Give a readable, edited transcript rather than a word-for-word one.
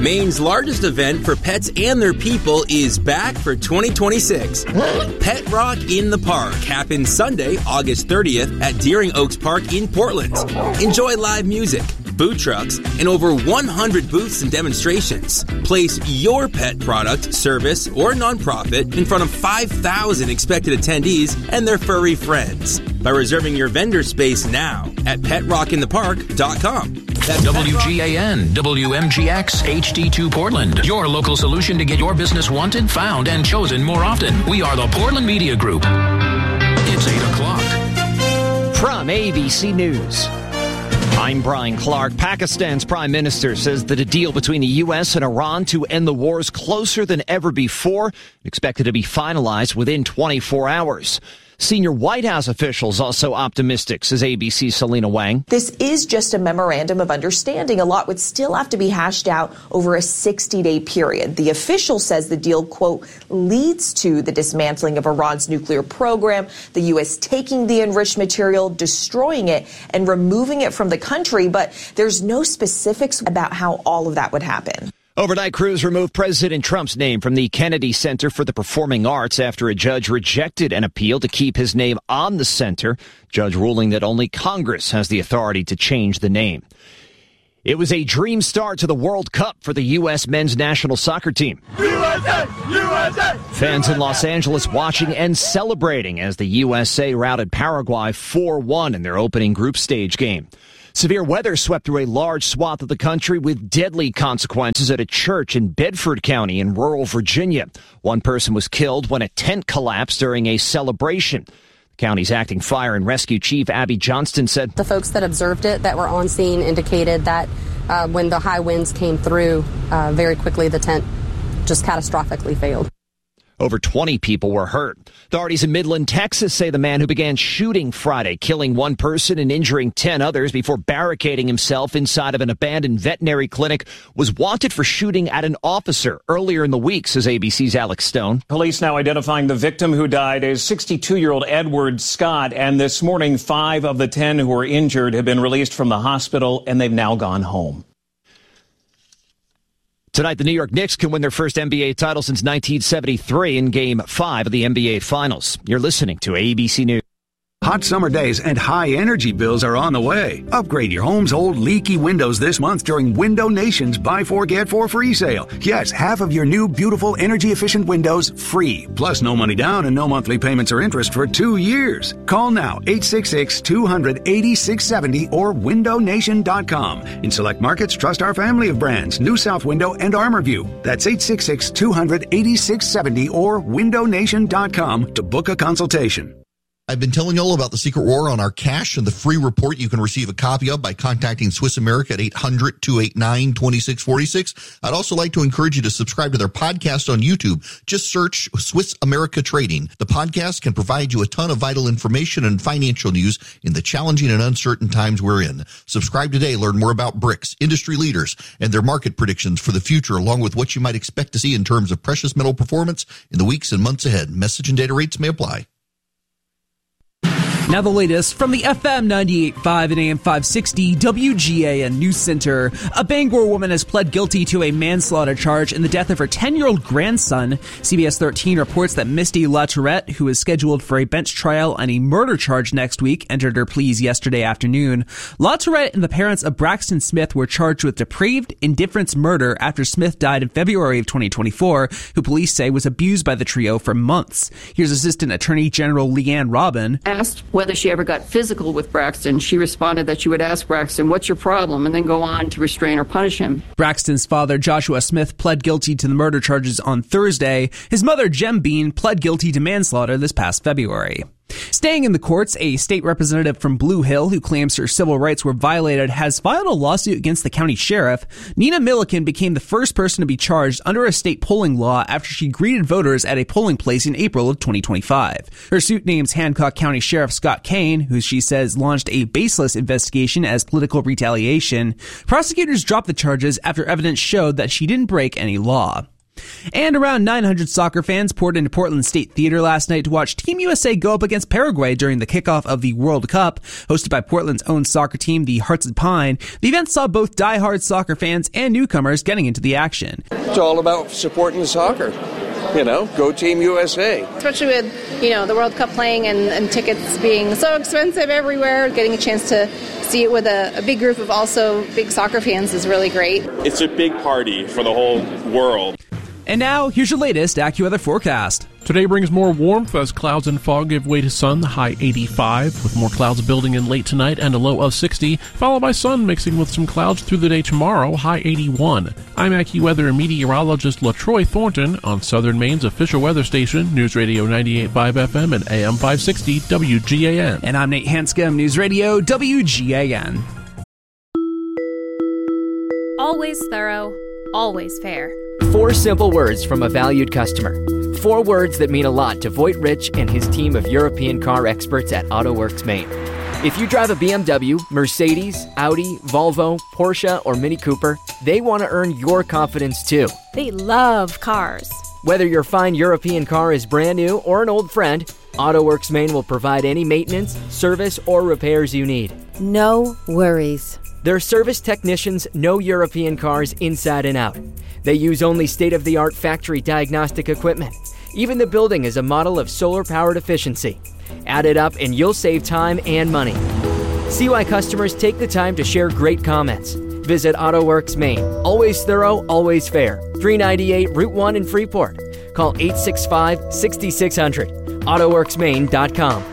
Maine's largest event for pets and their people is back for 2026. Pet Rock in the Park happens Sunday, August 30th at Deering Oaks Park in Portland. Enjoy live music, food trucks, and over 100 booths and demonstrations. Place your pet product, service, or nonprofit in front of 5,000 expected attendees and their furry friends by reserving your vendor space now at PetRockInThePark.com. That's WGAN, WMGX, HD2 Portland. Your local solution to get your business wanted, found, and chosen more often. We are the Portland Media Group. It's 8 o'clock. From ABC News, I'm Brian Clark. Pakistan's prime minister says that a deal between the U.S. and Iran to end the war is closer than ever before, expected to be finalized within 24 hours. Senior White House officials also optimistic, says ABC's Selena Wang. This is just a memorandum of understanding. A lot would still have to be hashed out over a 60-day period. The official says the deal, quote, leads to the dismantling of Iran's nuclear program, the U.S. taking the enriched material, destroying it, and removing it from the country. But there's no specifics about how all of that would happen. Overnight crews removed President Trump's name from the Kennedy Center for the Performing Arts after a judge rejected an appeal to keep his name on the center, judge ruling that only Congress has the authority to change the name. It was a dream start to the World Cup for the U.S. men's national soccer team. USA! USA! Fans in Los Angeles watching and celebrating as the USA routed Paraguay 4-1 in their opening group stage game. Severe weather swept through a large swath of the country with deadly consequences at a church in Bedford County in rural Virginia. One person was killed when a tent collapsed during a celebration. The county's acting fire and rescue chief, Abby Johnston, said the folks that observed it that were on scene indicated that when the high winds came through, very quickly the tent just catastrophically failed. Over 20 people were hurt. Authorities in Midland, Texas say the man who began shooting Friday, killing one person and injuring 10 others before barricading himself inside of an abandoned veterinary clinic, was wanted for shooting at an officer earlier in the week, says ABC's Alex Stone. Police now identifying the victim who died as 62-year-old Edward Scott. And this morning, 5 of the 10 who were injured have been released from the hospital, and they've now gone home. Tonight, the New York Knicks can win their first NBA title since 1973 in Game 5 of the NBA Finals. You're listening to ABC News. Hot summer days and high energy bills are on the way. Upgrade your home's old leaky windows this month during Window Nation's Buy 4 Get 4 free sale. Yes, half of your new beautiful energy efficient windows free. Plus no money down and no monthly payments or interest for 2 years. Call now 866-200-8670 or windownation.com. In select markets, trust our family of brands, New South Window and ArmorView. That's 866-200-8670 or windownation.com to book a consultation. I've been telling you all about the Secret War on our cash and the free report you can receive a copy of by contacting Swiss America at 800-289-2646. I'd also like to encourage you to subscribe to their podcast on YouTube. Just search Swiss America Trading. The podcast can provide you a ton of vital information and financial news in the challenging and uncertain times we're in. Subscribe today. Learn more about BRICS, industry leaders, and their market predictions for the future, along with what you might expect to see in terms of precious metal performance in the weeks and months ahead. Message and data rates may apply. Now the latest from the FM 98.5 and AM 560 WGAN News Center. A Bangor woman has pled guilty to a manslaughter charge in the death of her 10-year-old grandson. CBS 13 reports that Misty LaTourette, who is scheduled for a bench trial on a murder charge next week, entered her pleas yesterday afternoon. LaTourette and the parents of Braxton Smith were charged with depraved indifference murder after Smith died in February of 2024, who police say was abused by the trio for months. Here's Assistant Attorney General Leanne Robin. Asked whether she ever got physical with Braxton, she responded that she would ask Braxton, "What's your problem?" and then go on to restrain or punish him. Braxton's father, Joshua Smith, pled guilty to the murder charges on Thursday. His mother, Jem Bean, pled guilty to manslaughter this past February. Staying in the courts, a state representative from Blue Hill who claims her civil rights were violated has filed a lawsuit against the county sheriff. Nina Milliken became the first person to be charged under a state polling law after she greeted voters at a polling place in April of 2025. Her suit names Hancock County Sheriff Scott Kane, who she says launched a baseless investigation as political retaliation. Prosecutors dropped the charges after evidence showed that she didn't break any law. And around 900 soccer fans poured into Portland State Theater last night to watch Team USA go up against Paraguay during the kickoff of the World Cup. Hosted by Portland's own soccer team, the Hearts of Pine, the event saw both diehard soccer fans and newcomers getting into the action. It's all about supporting soccer. Go Team USA. Especially with, the World Cup playing and tickets being so expensive everywhere, getting a chance to see it with a big group of also big soccer fans is really great. It's a big party for the whole world. And now, here's your latest AccuWeather forecast. Today brings more warmth as clouds and fog give way to sun, the high 85, with more clouds building in late tonight and a low of 60, followed by sun mixing with some clouds through the day tomorrow, high 81. I'm AccuWeather meteorologist LaTroy Thornton on Southern Maine's official weather station, News Radio 98.5 FM and AM 560 WGAN. And I'm Nate Hanscom, News Radio WGAN. Always thorough, always fair. 4 simple words from a valued customer. 4 words that mean a lot to Voigt Rich and his team of European car experts at AutoWorks Maine. If you drive a BMW, Mercedes, Audi, Volvo, Porsche, or Mini Cooper, they want to earn your confidence too. They love cars. Whether your fine European car is brand new or an old friend, AutoWorks Maine will provide any maintenance, service, or repairs you need. No worries. Their service technicians know European cars inside and out. They use only state-of-the-art factory diagnostic equipment. Even the building is a model of solar-powered efficiency. Add it up and you'll save time and money. See why customers take the time to share great comments. Visit AutoWorks Maine. Always thorough, always fair. 398 Route 1 in Freeport. Call 865-6600. AutoWorksMaine.com.